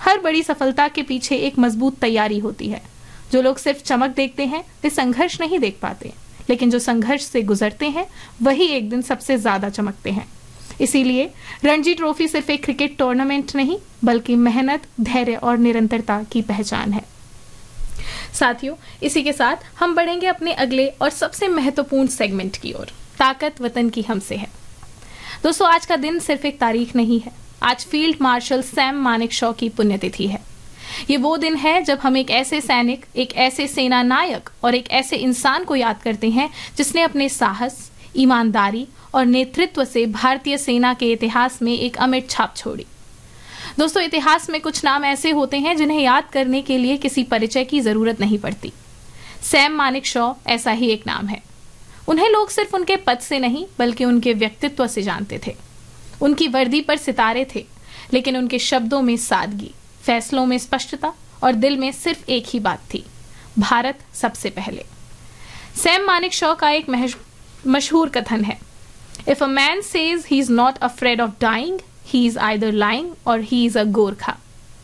हर बड़ी सफलता के पीछे एक मजबूत तैयारी होती है। जो लोग सिर्फ चमक देखते हैं वे संघर्ष नहीं देख पाते, लेकिन जो संघर्ष से गुजरते हैं वही एक दिन सबसे ज्यादा चमकते हैं। इसीलिए रणजी ट्रॉफी सिर्फ एक क्रिकेट टूर्नामेंट नहीं बल्कि मेहनत, धैर्य और निरंतरता की पहचान है। साथियों, इसी के साथ हम बढ़ेंगे अपने अगले और सबसे महत्वपूर्ण सेगमेंट की ओर, ताकत वतन की हमसे है। दोस्तों, आज का दिन सिर्फ एक तारीख नहीं है, आज फील्ड मार्शल सैम मानेकशॉ की पुण्यतिथि है। ये वो दिन है जब हम एक ऐसे सैनिक, एक ऐसे सेना नायक और एक ऐसे इंसान को याद करते हैं जिसने अपने साहस, ईमानदारी और नेतृत्व से भारतीय सेना के इतिहास में एक अमिट छाप छोड़ी। दोस्तों, इतिहास में कुछ नाम ऐसे होते हैं जिन्हें याद करने के लिए किसी परिचय की जरूरत नहीं पड़ती। सैम मानेकशॉ ऐसा ही एक नाम है। उन्हें लोग सिर्फ उनके पद से नहीं बल्कि उनके व्यक्तित्व से जानते थे। उनकी वर्दी पर सितारे थे, लेकिन उनके शब्दों में सादगी, फैसलों में स्पष्टता और दिल में सिर्फ एक ही बात थी, भारत सबसे पहले। सैम मानेकशॉ का एक मशहूर कथन है, if a man says he is not afraid of dying, he is either lying और ही इज अ गोरखा।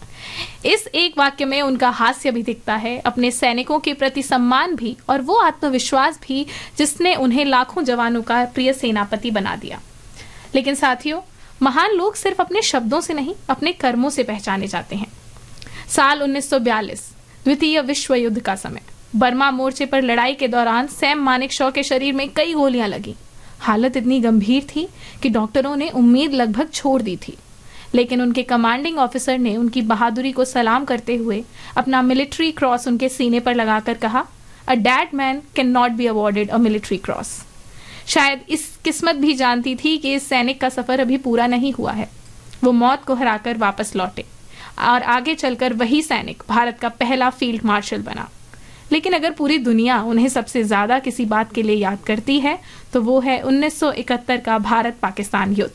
इस एक वाक्य में उनका हास्य भी दिखता है, अपने सैनिकों के प्रति सम्मान भी और वो आत्मविश्वास भी जिसने उन्हें लाखों जवानों का प्रिय सेनापति बना दिया। लेकिन साथियों, महान लोग सिर्फ अपने शब्दों से नहीं अपने कर्मों से पहचाने जाते हैं। साल 1942, द्वितीय विश्व युद्ध का समय, बर्मा मोर्चे पर लड़ाई के दौरान सैम मानेकशॉ के शरीर में कई गोलियां लगी। हालत इतनी गंभीर थी कि डॉक्टरों ने उम्मीद लगभग छोड़ दी थी, लेकिन उनके कमांडिंग ऑफिसर ने उनकी बहादुरी को सलाम करते हुए अपना मिलिट्री क्रॉस उनके सीने पर लगाकर कहा, a dead man can not be awarded a military cross. शायद इस किस्मत भी जानती थी कि इस सैनिक का सफर अभी पूरा नहीं हुआ है। वो मौत को हराकर वापस लौटे और आगे चलकर वही सैनिक भारत का पहला फील्ड मार्शल बना। लेकिन अगर पूरी दुनिया उन्हें सबसे ज्यादा किसी बात के लिए याद करती है तो वो है 1971 का भारत पाकिस्तान युद्ध।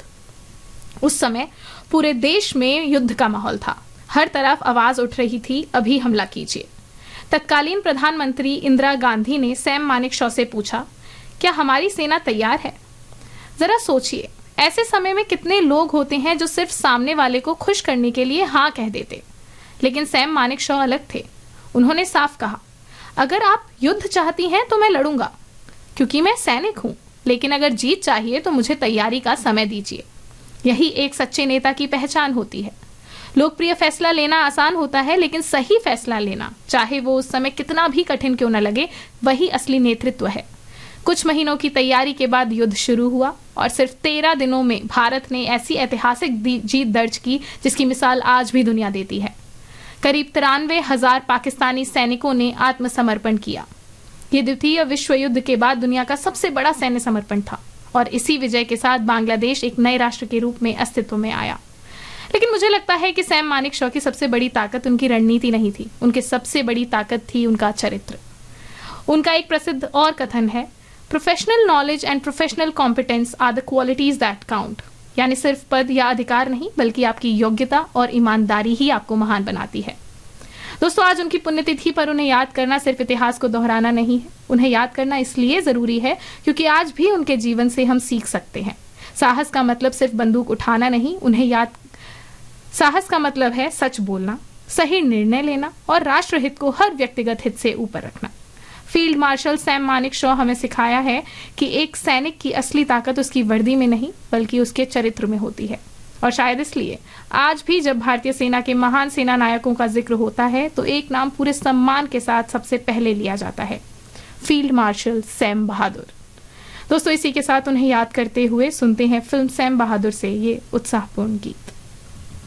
उस समय पूरे देश में युद्ध का माहौल था, हर तरफ आवाज उठ रही थी, अभी हमला कीजिए। तत्कालीन प्रधानमंत्री इंदिरा गांधी ने सैम मानेकशॉ से पूछा, क्या हमारी सेना तैयार है? जरा सोचिए, ऐसे समय में कितने लोग होते हैं जो सिर्फ सामने वाले को खुश करने के लिए हाँ कह देते, लेकिन सैम मानेकशॉ अलग थे। उन्होंने साफ कहा, अगर आप युद्ध चाहती हैं तो मैं लड़ूंगा क्योंकि मैं सैनिक हूं, लेकिन अगर जीत चाहिए तो मुझे तैयारी का समय दीजिए। यही एक सच्चे नेता की पहचान होती है। लोकप्रिय फैसला लेना आसान होता है, लेकिन सही फैसला लेना, चाहे वो उस समय कितना भी कठिन क्यों न लगे, वही असली नेतृत्व है। कुछ महीनों की तैयारी के बाद युद्ध शुरू हुआ और सिर्फ 13 दिनों में भारत ने ऐसी ऐतिहासिक जीत दर्ज की जिसकी मिसाल आज भी दुनिया देती है। करीब 93,000 पाकिस्तानी सैनिकों ने आत्मसमर्पण किया। ये द्वितीय विश्व युद्ध के बाद दुनिया का सबसे बड़ा सैन्य समर्पण था और इसी विजय के साथ बांग्लादेश एक नए राष्ट्र के रूप में अस्तित्व में आया। लेकिन मुझे लगता है कि सैम मानेकशॉ की सबसे बड़ी ताकत उनकी रणनीति नहीं थी, उनकी सबसे बड़ी ताकत थी उनका चरित्र। उनका एक प्रसिद्ध और कथन है, professional knowledge and professional competence are the qualities that count. यानी सिर्फ पद या अधिकार नहीं बल्कि आपकी योग्यता और ईमानदारी ही आपको महान बनाती है। दोस्तों, आज उनकी पुण्यतिथि पर उन्हें याद करना सिर्फ इतिहास को दोहराना नहीं है, उन्हें याद करना इसलिए जरूरी है क्योंकि आज भी उनके जीवन से हम सीख सकते हैं। साहस का मतलब सिर्फ बंदूक उठाना नहीं, साहस का मतलब है सच बोलना, सही निर्णय लेना और राष्ट्रहित को हर व्यक्तिगत हित से ऊपर रखना। फील्ड मार्शल सैम मानेकशॉ हमें सिखाया है कि एक सैनिक की असली ताकत उसकी वर्दी में नहीं बल्कि उसके चरित्र में होती है। और शायद इसलिए आज भी जब भारतीय सेना के महान सेना नायकों का जिक्र होता है तो एक नाम पूरे सम्मान के साथ सबसे पहले लिया जाता है, फील्ड मार्शल सैम बहादुर। दोस्तों, इसी के साथ उन्हें याद करते हुए सुनते हैं फिल्म सैम बहादुर से ये उत्साहपूर्ण गीत।